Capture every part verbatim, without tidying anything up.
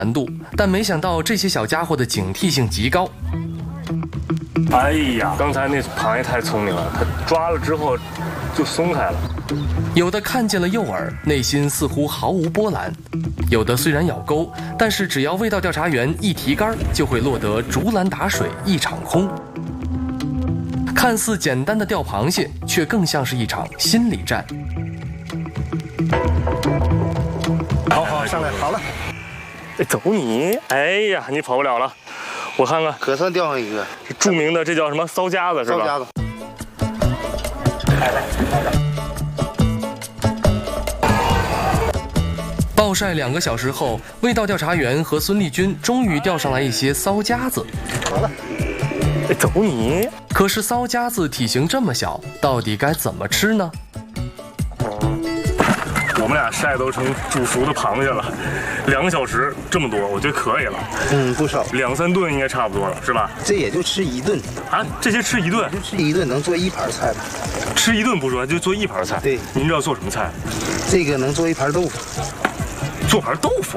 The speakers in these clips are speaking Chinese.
难度，但没想到这些小家伙的警惕性极高。 哎呀，刚才那螃蟹太聪明了，它抓了之后就松开了。 有的看见了诱饵，内心似乎毫无波澜；有的虽然咬钩，但是只要味道调查员一提竿，就会落得竹篮打水一场空。看似简单的钓螃蟹，却更像是一场心理战。 好好上来，好了。 哎，走你！哎呀，你跑不了了。我看看， 可算钓上一个， 著名的这叫什么骚夹子是吧？ 骚夹子。 来来来来。 暴晒两个小时后，味道调查员和孙丽君终于钓上来一些骚夹子。 好了。 哎，走你！ 可是骚夹子体型这么小，到底该怎么吃呢？ 我们俩晒都成煮熟的螃蟹了，两个小时这么多，我觉得可以了。 嗯，不少， 两三顿应该差不多了，是吧？ 这也就吃一顿啊，这些吃一顿， 就吃一顿能做一盘菜了。 吃一顿不说，就做一盘菜。 对， 您知道做什么菜？ 这个能做一盘豆腐。 做盘豆腐。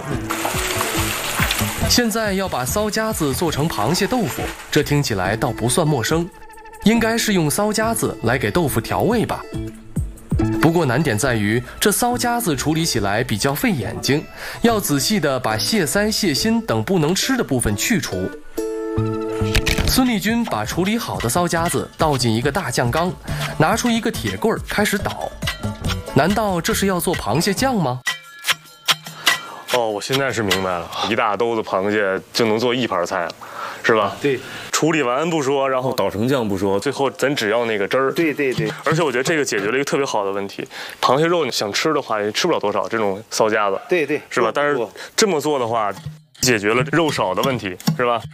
现在要把骚夹子做成螃蟹豆腐，这听起来倒不算陌生，应该是用骚夹子来给豆腐调味吧。不过难点在于，这骚夹子处理起来比较费眼睛，要仔细地把蟹腮、蟹心等不能吃的部分去除。孙丽君把处理好的骚夹子倒进一个大酱缸，拿出一个铁棍开始捣。难道这是要做螃蟹酱吗？ 哦，我现在是明白了，一大兜子螃蟹就能做一盘菜了，是吧？ 对， 处理完不说，然后捣成酱不说，最后咱只要那个汁儿。 对对对。 而且我觉得这个解决了一个特别好的问题，螃蟹肉你想吃的话也吃不了多少这种骚夹子。 对对， 是吧？但是这么做的话，解决了肉少的问题，是吧？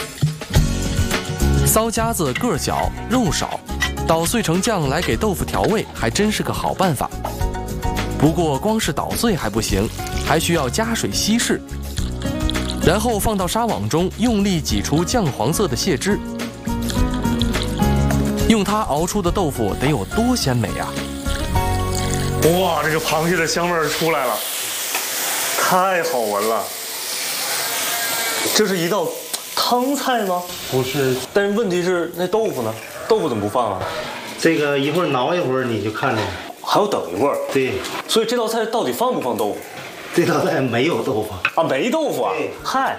骚夹子个小肉少，捣碎成酱来给豆腐调味，还真是个好办法。不过光是捣碎还不行，还需要加水稀释，然后放到纱网中，用力挤出酱黄色的蟹汁。用它熬出的豆腐得有多鲜美啊！ 哇，这个螃蟹的香味儿出来了，太好闻了。这是一道汤菜吗？ 不是， 但是问题是那豆腐呢？豆腐怎么不放啊？ 这个一会儿挠一会儿你就看见了。 还要等一会儿。 对， 所以这道菜到底放不放豆腐？ 这道菜没有豆腐啊，没豆腐啊？嗨。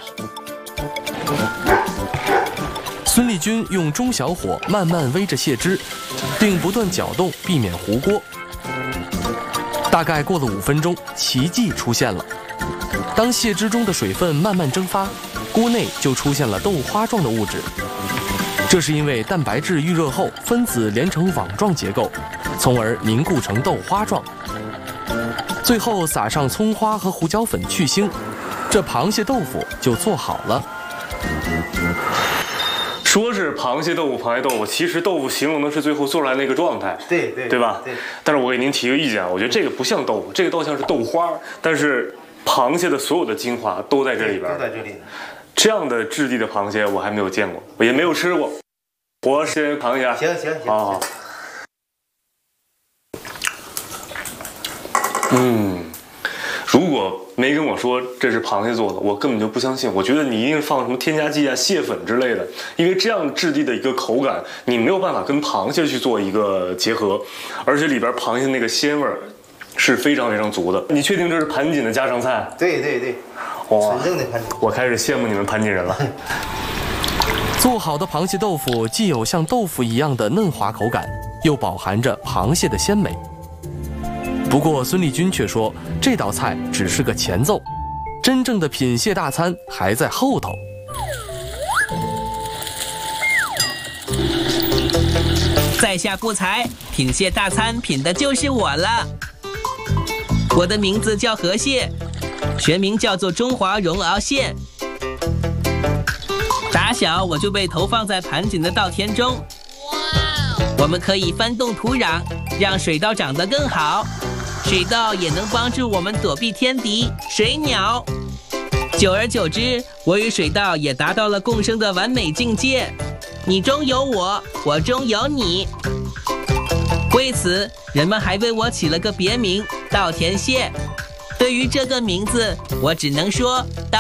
孙丽君用中小火慢慢煨着蟹汁，并不断搅动，避免糊锅。大概过了五分钟，奇迹出现了。当蟹汁中的水分慢慢蒸发，锅内就出现了豆花状的物质。这是因为蛋白质遇热后分子连成网状结构，从而凝固成豆花状。最后撒上葱花和胡椒粉去腥，这螃蟹豆腐就做好了。 说是螃蟹豆腐，螃蟹豆腐，其实豆腐形容的是最后做出来那个状态， 对对对吧？ 对。 但是我给您提个意见，我觉得这个不像豆腐，这个倒像是豆花，但是螃蟹的所有的精华都在这里边， 都在这里。 这样的质地的螃蟹我还没有见过，我也没有吃过。我先尝一下。 行行行。 好好。嗯，如果没跟我说这是螃蟹做的，我根本就不相信。我觉得你一定放什么添加剂啊、蟹粉之类的，因为这样质地的一个口感，你没有办法跟螃蟹去做一个结合，而且里边螃蟹那个鲜味儿是非常非常足的。你确定这是盘锦的家常菜？ 对对对， 哇， 纯正的盘锦。 我开始羡慕你们盘锦人了。 做好的螃蟹豆腐既有像豆腐一样的嫩滑口感，又饱含着螃蟹的鲜美。不过孙丽君却说，这道菜只是个前奏，真正的品蟹大餐还在后头。 在下不才，品蟹大餐品的就是我了。我的名字叫河蟹，全名叫做中华绒螯蟹。打小我就被投放在盘锦的稻田中，我们可以翻动土壤，让水稻长得更好。水稻也能帮助我们躲避天敌水鸟。久而久之，我与水稻也达到了共生的完美境界。你中有我，我中有你。为此，人们还为我起了个别名——稻田蟹。对于这个名字，我只能说稻